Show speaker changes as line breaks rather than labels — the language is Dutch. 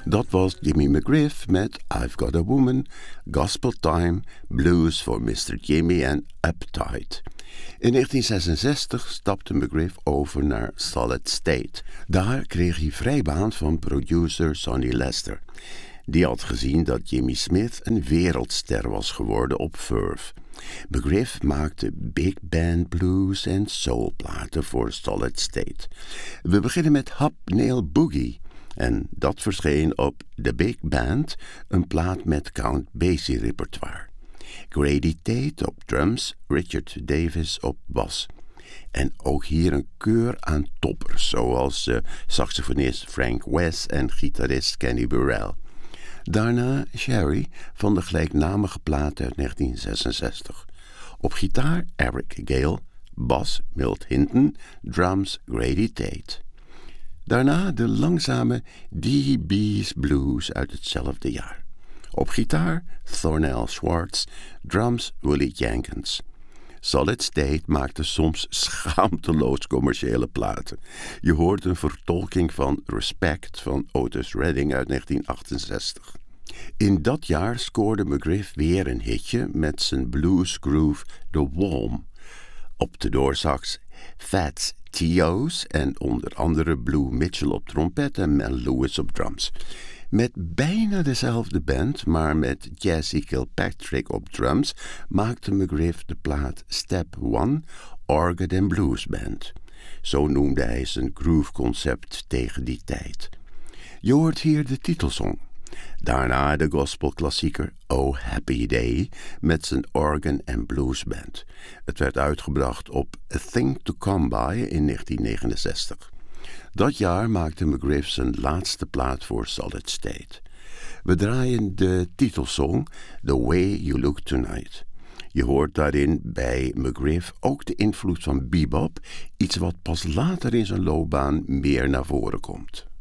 Dat was Jimmy McGriff met I've Got a Woman, Gospel Time, Blues voor Mr. Jimmy en Uptight. In 1966 stapte McGriff over naar Solid State. Daar kreeg hij vrijbaan van producer Sonny Lester. Die had gezien dat Jimmy Smith een wereldster was geworden op Verve. McGriff maakte big band blues en soulplaten voor Solid State. We beginnen met Hobnail Boogie. En dat verscheen op The Big Band, een plaat met Count Basie repertoire. Grady Tate op drums, Richard Davis op bas. En ook hier een keur aan toppers, zoals saxofonist Frank West en gitarist Kenny Burrell. Daarna Sherry van de gelijknamige plaat uit 1966. Op gitaar Eric Gale, bas Milt Hinton, drums Grady Tate. Daarna de langzame D.B.'s Blues uit hetzelfde jaar. Op gitaar Thornell Schwartz, drums Willie Jenkins. Solid State maakte soms schaamteloos commerciële platen. Je hoort een vertolking van Respect van Otis Redding uit 1968. In dat jaar scoorde McGriff weer een hitje met zijn blues groove The Walm. Op de doorsax Fats Tio's en onder andere Blue Mitchell op trompet en Mel Lewis op drums. Met bijna dezelfde band, maar met Jesse Kilpatrick op drums, maakte McGriff de plaat Step One, Organ and Blues Band. Zo noemde hij zijn groove-concept tegen die tijd. Je hoort hier de titelsong. Daarna de gospelklassieker Oh Happy Day met zijn organ en blues band. Het werd uitgebracht op A Thing to Come By in 1969. Dat jaar maakte McGriff zijn laatste plaat voor Solid State. We draaien de titelsong The Way You Look Tonight. Je hoort daarin bij McGriff ook de invloed van bebop, iets wat pas later in zijn loopbaan meer naar voren komt.